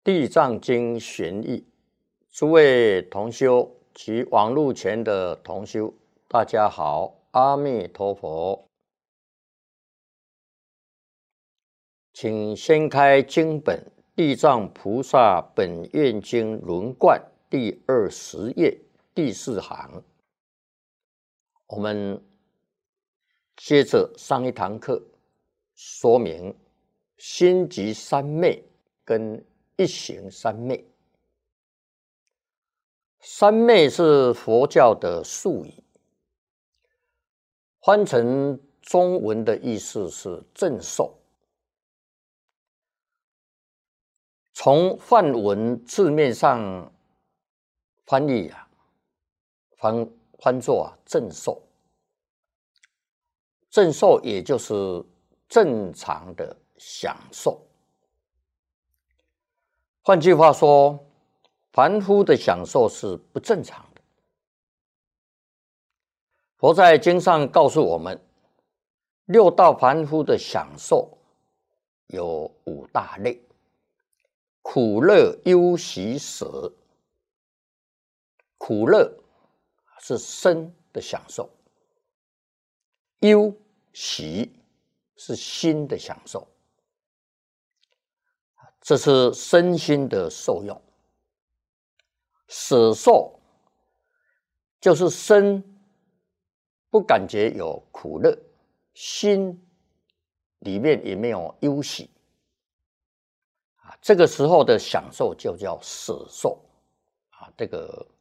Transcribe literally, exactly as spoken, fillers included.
地藏经玄义，诸位同修及网络前的同修，大家好，阿弥陀佛。请先开经本《地藏菩萨本愿经轮贯》第二十页第四行。我们接着上一堂课说明心即三昧跟一行三昧。三昧是佛教的术语，翻成中文的意思是正受。从梵文字面上翻译啊，翻翻作啊正受。正受也就是正常的享受。换句话说，凡夫的享受是不正常的。佛在经上告诉我们，六道凡夫的享受有五大类：苦乐忧喜舍。苦乐是身的享受，忧喜是心的享受，这是身心的受用。舍受就是身不感觉有苦乐，心里面也没有忧喜，这个时候的享受就叫舍受啊。这个